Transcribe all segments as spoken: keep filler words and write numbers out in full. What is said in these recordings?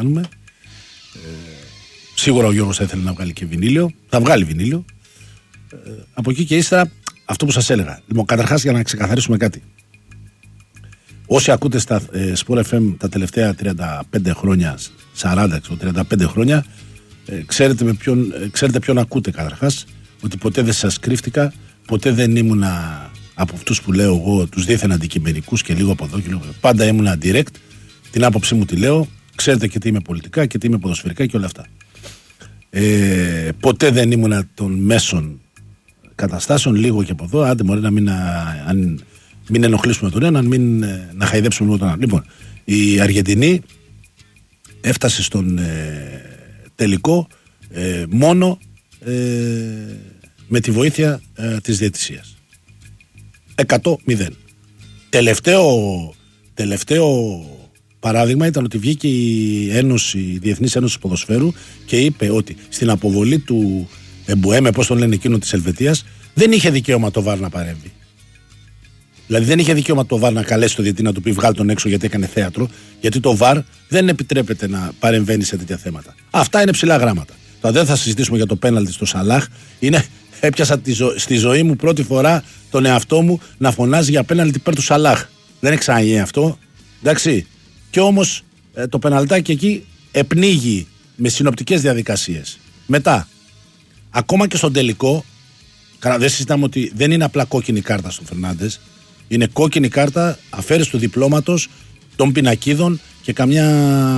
κάνουμε. Ε, σίγουρα ο Γιώργος θα ήθελε να βγάλει και βινίλιο. Θα βγάλει βινίλιο. Ε, από εκεί και ύστερα, αυτό που σας έλεγα. Λοιπόν, καταρχάς για να ξεκαθαρίσουμε κάτι. Όσοι ακούτε στα ε, Sport εφ εμ τα τελευταία τριάντα πέντε χρόνια, σαράντα, τριάντα πέντε χρόνια, ε, ξέρετε, με ποιον, ε, ξέρετε ποιον ακούτε καταρχάς. Ότι ποτέ δεν σας κρύφτηκα, ποτέ δεν ήμουνα από αυτούς που λέω εγώ, τους δίθεν αντικειμενικούς και λίγο από εδώ και λίγο. Πάντα ήμουνα direct, την άποψή μου τη λέω, ξέρετε και τι είμαι πολιτικά και τι είμαι ποδοσφαιρικά και όλα αυτά. Ε, ποτέ δεν ήμουνα των μέσων καταστάσεων, λίγο και από εδώ, άντε μωρέ να μην, αν, μην ενοχλήσουμε τον έναν, μην, να χαϊδέψουμε λίγο τον άλλον. Λοιπόν, η Αργεντινή έφτασε στον ε, τελικό ε, μόνο ε, με τη βοήθεια ε, της διαιτησίας. εκατό μηδέν. Τελευταίο, τελευταίο παράδειγμα ήταν ότι βγήκε η, Ένωση, η Διεθνής Ένωση Ποδοσφαίρου και είπε ότι στην αποβολή του Εμπουέμε, πώς τον λένε εκείνο της Ελβετίας, δεν είχε δικαίωμα το ΒΑΡ να παρέμβει. Δηλαδή δεν είχε δικαίωμα το ΒΑΡ να καλέσει το διαιτητή να του πει βγάλει τον έξω γιατί έκανε θέατρο, γιατί το ΒΑΡ δεν επιτρέπεται να παρεμβαίνει σε τέτοια θέματα. Αυτά είναι ψηλά γράμματα. Τώρα δεν θα συζητήσουμε για το πέναλτι στο Σαλάχ. Είναι, έπιασα τη ζω, στη ζωή μου πρώτη φορά τον εαυτό μου να φωνάζει για πέναλτι υπέρ του Σαλάχ. Δεν έχει ξαναγίνει αυτό. Εντάξει. Και όμως ε, το πεναλτάκι εκεί επνίγει με συνοπτικές διαδικασίες. Μετά, ακόμα και στον τελικό, δεν συζητάμε ότι δεν είναι απλά κόκκινη κάρτα στον Φερνάντες. Είναι κόκκινη κάρτα, αφαίρεση του διπλώματος, των πινακίδων και καμιά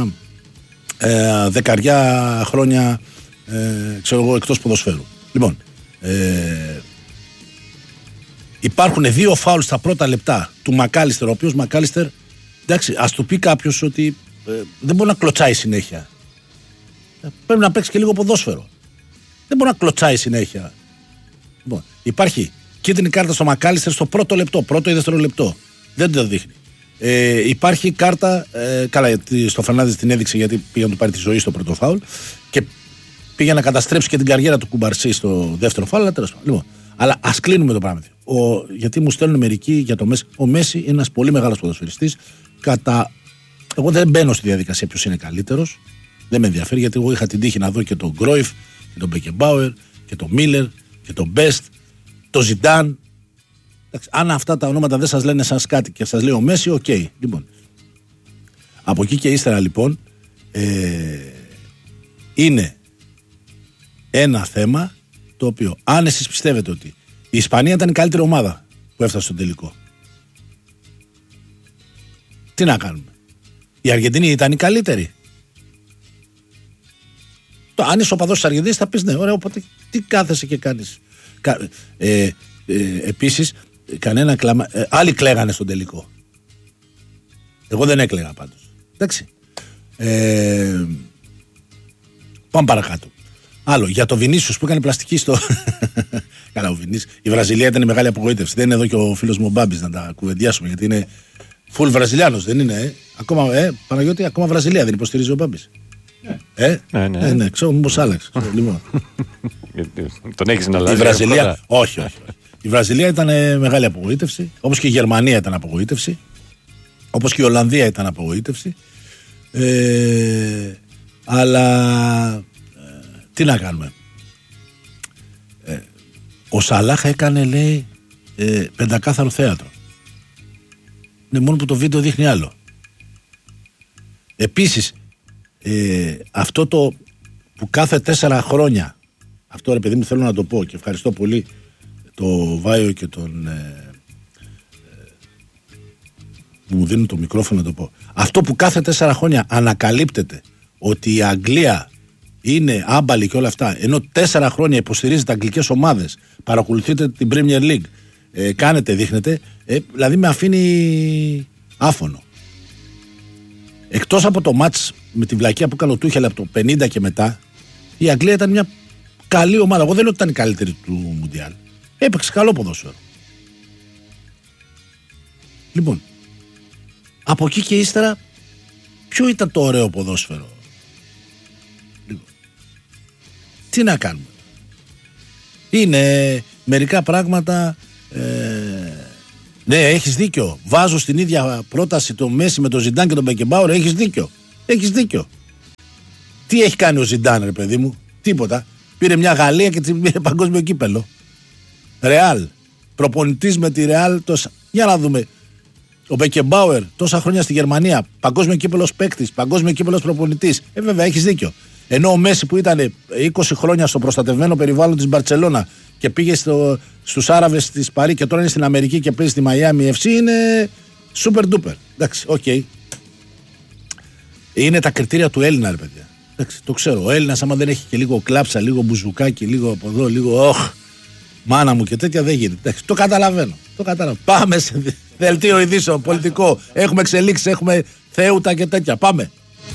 ε, δεκαριά χρόνια ε, ξέρω εγώ, εκτός ποδοσφαίρου. Λοιπόν, ε, υπάρχουν δύο φάουλ στα πρώτα λεπτά του Μακάλιστερ, ο οποίος Μακάλιστερ, εντάξει, ας του πει κάποιος ότι ε, δεν μπορεί να κλωτσάει συνέχεια. Ε, πρέπει να παίξει και λίγο ποδόσφαιρο. Δεν μπορεί να κλωτσάει συνέχεια. Λοιπόν, υπάρχει κίτρινη κάρτα στο Μακάλιστερ στο πρώτο λεπτό, πρώτο ή δεύτερο λεπτό. Δεν το δείχνει. Ε, υπάρχει κάρτα, ε, καλά, στο Φερνάντες την έδειξε γιατί πήγε να του πάρει τη ζωή στο πρώτο φάουλ και πήγε να καταστρέψει και την καριέρα του Κουμπαρσί στο δεύτερο φάουλ. Αλλά τέλος πάντων. Λοιπόν, αλλά ας κλείνουμε το πράγμα. Ο, γιατί μου στέλνουν μερικοί για το Μέση. Ο Μέση είναι ένας πολύ μεγάλος ποδοσφαιριστής. Κατά... Εγώ δεν μπαίνω στη διαδικασία ποιος είναι καλύτερος. Δεν με ενδιαφέρει γιατί εγώ είχα την τύχη να δω και τον Γκρόιφ και τον Μπεκεμπάουερ και τον Μίλερ και τον Μπέστ, τον Ζιντάν. Αν αυτά τα ονόματα δεν σας λένε σας κάτι και σας λέει ο Μέση, οκ. Okay. Λοιπόν, από εκεί και ύστερα λοιπόν ε, είναι ένα θέμα το οποίο αν εσείς πιστεύετε ότι η Ισπανία ήταν η καλύτερη ομάδα που έφτασε στο τελικό, τι να κάνουμε? Η Αργεντινή ήταν η καλύτερη. Το, αν είσαι οπαδός της Αργεντινής θα πεις ναι, ωραία, οπότε τι κάθεσαι και κάνεις? Ε, ε, επίσης κανένα κλάμα, ε, άλλοι κλαίγανε στον τελικό. Εγώ δεν έκλαιγα πάντως. Εντάξει. Ε, πάμε παρακάτω. Άλλο, για το Βινίσιους που έκανε πλαστική στο... Καλά, ο Βινίσιους. Η Βραζιλία ήταν η μεγάλη απογοήτευση. Δεν είναι εδώ και ο φίλος μου ο Μπάμπης να τα κουβεντιάσουμε γιατί είναι φουλ Βραζιλιάνος, δεν είναι, ε? Ακόμα, ε, Παναγιώτη, ακόμα Βραζιλία δεν υποστηρίζει ο Μπάμπης. Ε, ναι, ναι, ε, ναι, ξέρω μήπως άλλαξε. Τον έχεις να αλλάξει? Η Βραζιλία, όχι, όχι. Η Βραζιλία ήταν ε, μεγάλη απογοήτευση, όπως και η Γερμανία ήταν απογοήτευση, όπως και η Ολλανδία ήταν απογοήτευση. Ε, αλλά ε, τι να κάνουμε? Ε, ο Σαλάχ έκανε, λέει, ε, πεντακάθαρο θέατρο. Ναι, μόνο που το βίντεο δείχνει άλλο. Επίσης, ε, αυτό το που κάθε τέσσερα χρόνια, αυτό ρε παιδί μου θέλω να το πω και ευχαριστώ πολύ το Βάιο και τον ε, ε, μου δίνουν το μικρόφωνο να το πω. Αυτό που κάθε τέσσερα χρόνια ανακαλύπτεται ότι η Αγγλία είναι άμπαλη και όλα αυτά, ενώ τέσσερα χρόνια υποστηρίζετε αγγλικές ομάδες, παρακολουθείτε την Premier League, ε, κάνετε, δείχνετε, ε, δηλαδή με αφήνει άφωνο. Εκτός από το μάτς με τη βλακεία που έκανε ο Τούχελ από το πενήντα και μετά, η Αγγλία ήταν μια καλή ομάδα. Εγώ δεν λέω ότι ήταν η καλύτερη του Μουντιάλ. Έπαιξε καλό ποδόσφαιρο. Λοιπόν, από εκεί και ύστερα, ποιο ήταν το ωραίο ποδόσφαιρο? Λοιπόν, τι να κάνουμε? Είναι μερικά πράγματα... Ε, ναι, έχεις δίκιο. Βάζω στην ίδια πρόταση το Μέση με τον Ζιντάν και τον Μπεκεμπάουρ. Έχεις δίκιο. Έχεις δίκιο. Τι έχει κάνει ο Ζιντάν, ρε παιδί μου? Τίποτα. Πήρε μια Γαλλία και την πήρε παγκόσμιο κύπελο. Ρεάλ. Προπονητής με τη Ρεάλ. Τόσα. Για να δούμε. Ο Μπεκεμπάουερ τόσα χρόνια στη Γερμανία. Παγκόσμιο κύπελος παίκτης. Παγκόσμιο κύπελος προπονητής. Ε, βέβαια, έχεις δίκιο. Ενώ ο Μέση που ήταν είκοσι χρόνια στο προστατευμένο περιβάλλον της Μπαρτσελώνα και πήγε στο, στους Άραβες της Παρί και τώρα είναι στην Αμερική και παίζει στη Μαϊάμι εφ σι, είναι super duper. Εντάξει, οκ. Okay. Είναι τα κριτήρια του Έλληνα, ρε παιδιά. Εντάξει, το ξέρω. Ο Έλληνας, άμα δεν έχει και λίγο κλάψα, λίγο μπουζουκάκι, λίγο από εδώ, λίγο όχ, μάνα μου και τέτοια, δεν γίνεται. Εντάξει, το καταλαβαίνω. Το καταλαβαίνω. Πάμε σε δελτίο ειδήσεων, πολιτικό. Έχουμε εξελίξεις, έχουμε θέουτα και τέτοια. Πάμε.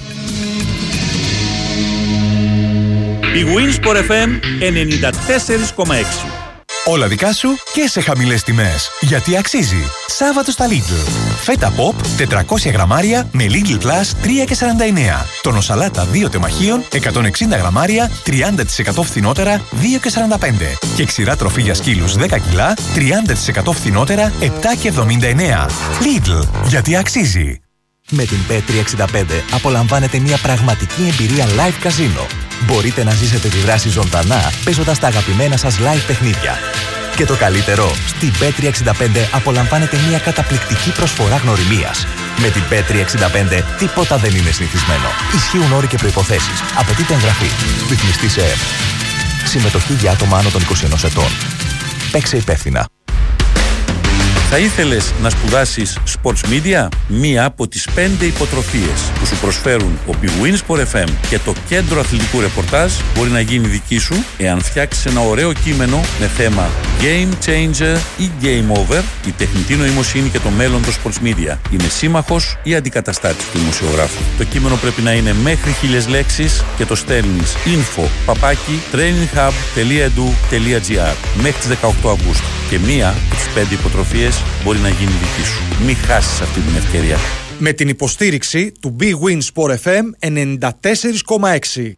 Η Winsport εφ εμ ενενήντα τέσσερα κόμμα έξι. Όλα δικά σου και σε χαμηλές τιμές. Γιατί αξίζει. Σάββατο στα Lidl. Φέτα Pop τετρακόσια γραμμάρια με Lidl Plus τρία και σαράντα εννέα. Τόνο σαλάτα δύο τεμαχίων εκατόν εξήντα γραμμάρια τριάντα τοις εκατό φθηνότερα δύο και σαράντα πέντε. Και ξηρά τροφή για σκύλους δέκα κιλά τριάντα τοις εκατό φθηνότερα επτά και εβδομήντα εννέα. Lidl. Γιατί αξίζει. Με την μπετ τριακόσια εξήντα πέντε απολαμβάνετε μια πραγματική εμπειρία live casino. Μπορείτε να ζήσετε τη δράση ζωντανά παίζοντας τα αγαπημένα σας live παιχνίδια. Και το καλύτερο, στην μπετ τριακόσια εξήντα πέντε απολαμβάνετε μια καταπληκτική προσφορά γνωριμίας. Με την μπετ τριακόσια εξήντα πέντε τίποτα δεν είναι συνηθισμένο. Ισχύουν όροι και προϋποθέσεις. Απαιτείται εγγραφή. Ρυθμιστή σε ΕΕΠ. Συμμετοχή για άτομα άνω των είκοσι ενός ετών. Παίξε υπεύθυνα. Θα ήθελες να σπουδάσεις Sports Media? Μία από τις πέντε υποτροφίες που σου προσφέρουν ο Big Win Sport εφ εμ και το Κέντρο Αθλητικού Ρεπορτάζ μπορεί να γίνει δική σου εάν φτιάξεις ένα ωραίο κείμενο με θέμα Game Changer ή Game Over. Η τεχνητή νοημοσύνη και το μέλλον των Sports Media είναι σύμμαχος ή αντικαταστάτης του δημοσιογράφου. Το κείμενο πρέπει να είναι μέχρι χίλιες λέξεις και το στέλνεις info παπάκι traininghub τελεία edu τελεία gr μέχρι τις δεκαοκτώ Αυγούστου. Και μία από τις πέντε υποτροφίες μπορεί να γίνει δική σου. Μην χάσεις αυτή την ευκαιρία. Με την υποστήριξη του Big Win Sport εφ εμ ενενήντα τέσσερα κόμμα έξι.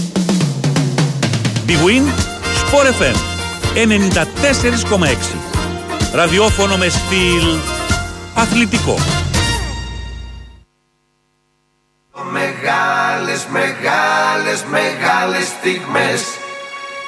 Big Win Sport εφ εμ ενενήντα τέσσερα κόμμα έξι. Ραδιόφωνο με στυλ αθλητικό. Μεγάλες, μεγάλες, μεγάλες στιγμές.